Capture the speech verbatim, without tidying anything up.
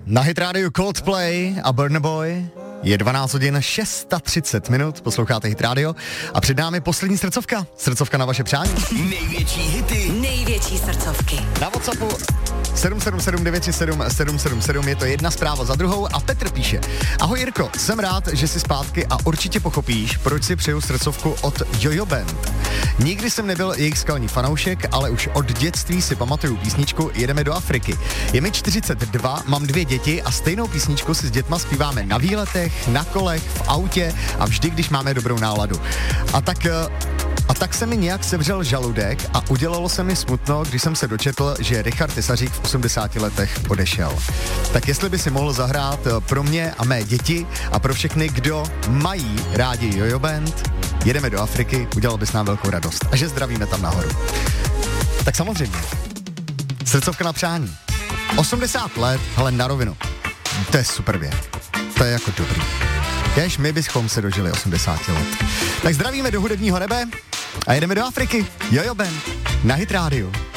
Na Hit Radio Coldplay a Burna Boy. Je dvanáct hodin třicet šest minut, posloucháte Hit Radio a před námi poslední srdcovka. Srdcovka na vaše přání. Největší hity. Největší srdcovky. Na WhatsAppu sedm sedm sedm devět tři sedm sedm sedm sedm je to jedna zpráva za druhou a Petr píše: Ahoj Jirko, jsem rád, že jsi zpátky a určitě pochopíš, proč si přeju srdcovku od Jojo Band. Nikdy jsem nebyl jejich skalní fanoušek, ale už od dětství si pamatuju písničku Jedeme do Afriky. Je mi čtyřicet dva, mám dvě děti a stejnou písničku si s dětma zpíváme na výletech, na kolech, v autě a vždy, když máme dobrou náladu. A tak... A tak se mi nějak sevřel žaludek a udělalo se mi smutno, když jsem se dočetl, že Richard Tesařík v osmdesáti letech odešel. Tak jestli by si mohl zahrát pro mě a mé děti a pro všechny, kdo mají rádi Jojo Band, Jedeme do Afriky, udělal bys nám velkou radost. A že zdravíme tam nahoru. Tak samozřejmě, srdcovka na přání. osmdesát let, hele, na rovinu. To je super věc. To je jako dobrý. Kež my bychom se dožili osmdesáti let. Tak zdravíme do hudebního nebe a jedeme do Afriky. Jojo Band na Hit Radio.